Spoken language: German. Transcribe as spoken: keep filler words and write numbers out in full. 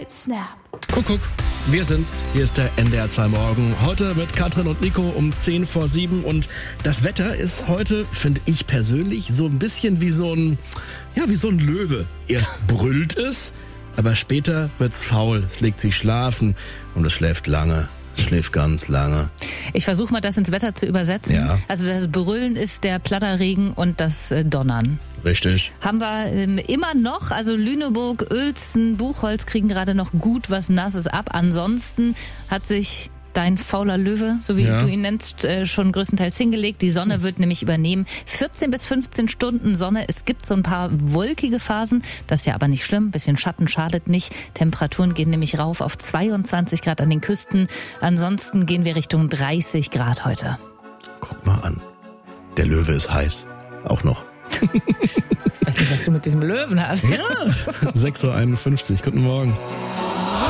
Snap. Kuckuck, wir sind's. Hier ist der N D R zwei Morgen. Heute mit Katrin und Nico um zehn vor sieben. Und das Wetter ist heute, finde ich persönlich, so ein bisschen wie so ein, ja, wie so ein Löwe. Erst brüllt es, aber später wird's faul. Es legt sich schlafen und es schläft lange. Es schläft ganz lange. Ich versuche mal, das ins Wetter zu übersetzen. Ja. Also das Brüllen ist der Platterregen und das äh, Donnern. Richtig. Haben wir ähm, immer noch, also Lüneburg, Uelzen, Buchholz kriegen gerade noch gut was Nasses ab. Ansonsten hat sich dein fauler Löwe, so wie ja. du ihn nennst, äh, schon größtenteils hingelegt. Die Sonne wird nämlich übernehmen. vierzehn bis fünfzehn Stunden Sonne. Es gibt so ein paar wolkige Phasen. Das ist ja aber nicht schlimm. Ein bisschen Schatten schadet nicht. Temperaturen gehen nämlich rauf auf zweiundzwanzig Grad an den Küsten. Ansonsten gehen wir Richtung dreißig Grad heute. Guck mal an. Der Löwe ist heiß. Auch noch. Ich weiß nicht, was du mit diesem Löwen hast. Ja, sechs Uhr einundfünfzig. Guten Morgen.